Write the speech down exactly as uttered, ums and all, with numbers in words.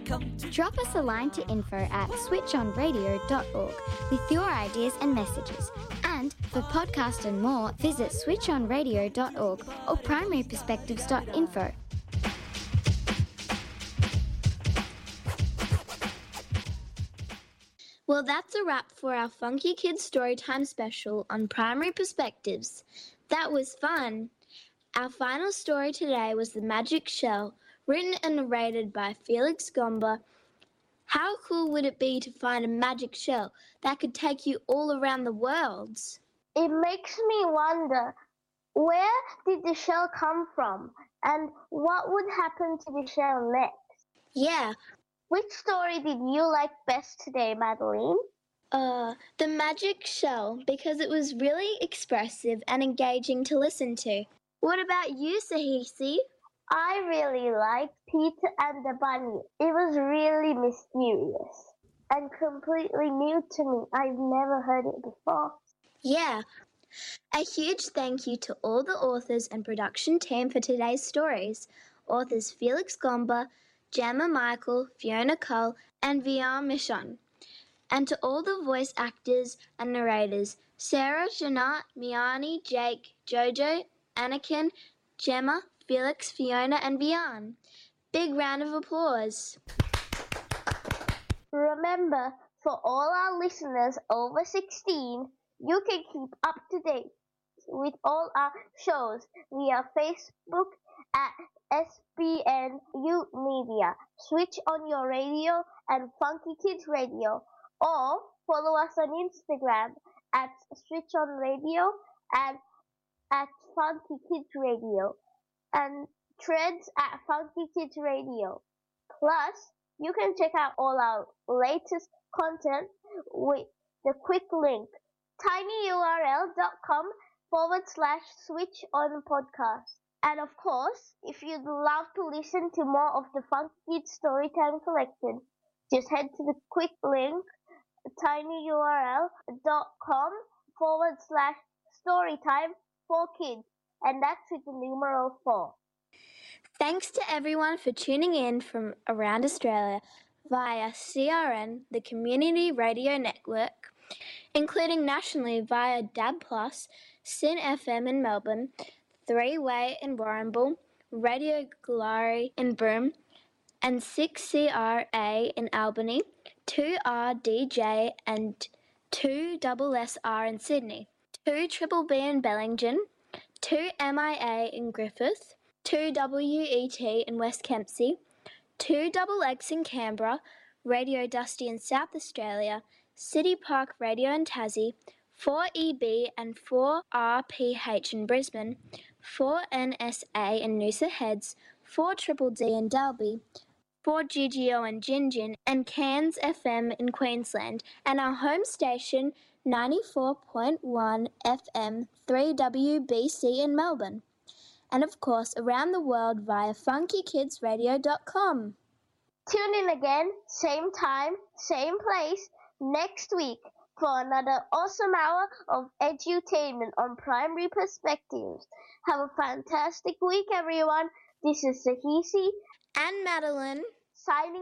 come to. Drop us a line to info at switch on radio dot org with your ideas and messages. And for podcast and more, visit switch on radio dot org or primary perspectives dot info. Well, that's a wrap for our Funky Kids Storytime special on Primary Perspectives. That was fun. Our final story today was The Magic Shell, written and narrated by Felix Gomba. How cool would it be to find a magic shell that could take you all around the world? It makes me wonder, where did the shell come from? And what would happen to the shell next? Yeah. Which story did you like best today, Madeline? Uh, The Magic Shell, because it was really expressive and engaging to listen to. What about you, Sahisi? I really liked Peter and the Bunny. It was really mysterious and completely new to me. I've never heard it before. Yeah. A huge thank you to all the authors and production team for today's stories. Authors Felix Gomba, Gemma Michael, Fiona Cull, and Vian Michon. And to all the voice actors and narrators, Sarah, Janat, Miani, Jake, Jojo, Anakin, Gemma, Felix, Fiona, and Vian. Big round of applause. Remember, for all our listeners over sixteen, you can keep up to date with all our shows via Facebook at S B N U Media, Switch on Your Radio, and Funky Kids Radio, or follow us on Instagram at Switch on Radio and at Funky Kids Radio, and Threads at Funky Kids Radio. Plus, you can check out all our latest content with the quick link, tinyurl.com forward slash switch on podcast. And of course, if you'd love to listen to more of the Funky Kids Storytime Collection, just head to the quick link, tinyurl.com forward slash storytime for kids. And that's with the numeral four. Thanks to everyone for tuning in from around Australia via C R N, the Community Radio Network, including nationally via D A B plus, Sin F M in Melbourne, three way in Warrnambool, Radio Glari in Broome, and six C R A in Albany, two R D J and two S S R in Sydney, two Triple B in Bellingen, two M I A in Griffith, two W E T in West Kempsey, two X X in Canberra, Radio Dusty in South Australia, City Park Radio in Tassie, four E B and four R P H in Brisbane, four N S A in Noosa Heads, four Triple D in Dalby, four G G O in Gingin, and Cairns F M in Queensland, and our home station ninety-four point one F M three W B C in Melbourne. And of course around the world via funky kids radio dot com. Tune in again, same time, same place, next week for another awesome hour of edutainment on Primary Perspectives. Have a fantastic week, everyone. This is Sahisi and Madeline signing